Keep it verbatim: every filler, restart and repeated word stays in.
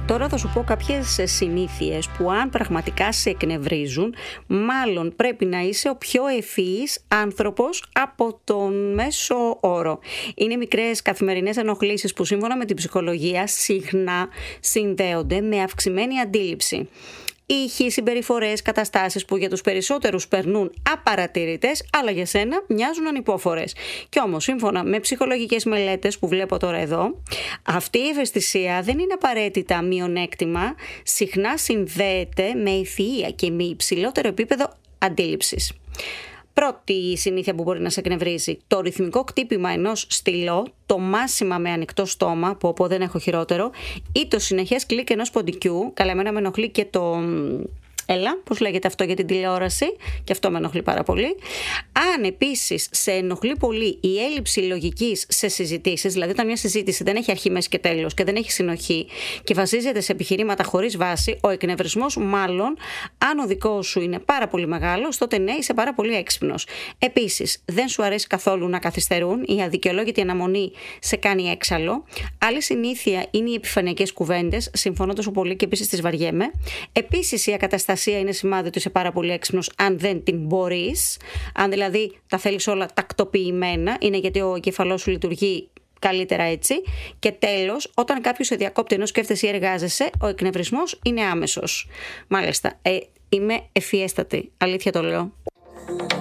Τώρα θα σου πω κάποιες συνήθειες που αν πραγματικά σε εκνευρίζουν, μάλλον πρέπει να είσαι ο πιο ευφυής άνθρωπος από τον μέσο όρο. Είναι μικρές καθημερινές ενοχλήσεις που σύμφωνα με την ψυχολογία συχνά συνδέονται με αυξημένη αντίληψη. Ήχοι, συμπεριφορές, καταστάσεις που για τους περισσότερους περνούν απαρατηρητές, αλλά για σένα μοιάζουν ανυπόφορες. Κι όμως, σύμφωνα με ψυχολογικές μελέτες που βλέπω τώρα εδώ, αυτή η ευαισθησία δεν είναι απαραίτητα μειονέκτημα, συχνά συνδέεται με ευφυΐα και με υψηλότερο επίπεδο αντίληψης. Πρώτη συνήθεια που μπορεί να σε εκνευρίζει: το ρυθμικό κτύπημα ενός στυλό, το μάσιμα με ανοιχτό στόμα, που από δεν έχω χειρότερο, ή το συνεχές κλικ ενός ποντικού. Καλά, εμένα με ενοχλεί και το... Έλα, πώς λέγεται αυτό για την τηλεόραση, και αυτό με ενοχλεί πάρα πολύ. Αν επίσης σε ενοχλεί πολύ η έλλειψη λογικής σε συζητήσεις, δηλαδή όταν μια συζήτηση δεν έχει αρχή, μέση και τέλος και δεν έχει συνοχή και βασίζεται σε επιχειρήματα χωρίς βάση, ο εκνευρισμός μάλλον, αν ο δικός σου είναι πάρα πολύ μεγάλος, τότε ναι, είσαι πάρα πολύ έξυπνος. Επίσης, δεν σου αρέσει καθόλου να καθυστερούν, η αδικαιολόγητη αναμονή σε κάνει έξαλλο. Άλλη συνήθεια είναι οι επιφανειακές κουβέντες, συμφωνώ τόσο πολύ και επίσης τις βαριέμαι. Επίσης, η ακαταστασία είναι σημάδι ότι είσαι πάρα πολύ έξυπνος αν δεν την μπορείς. Αν δηλαδή τα θέλεις όλα τακτοποιημένα, είναι γιατί ο εγκεφαλός σου λειτουργεί καλύτερα έτσι. Και τέλος, όταν κάποιος σε διακόπτει ενώ σκέφτεσαι ή εργάζεσαι, ο εκνευρισμός είναι άμεσος. Μάλιστα, ε, είμαι ευφιέστατη, αλήθεια το λέω.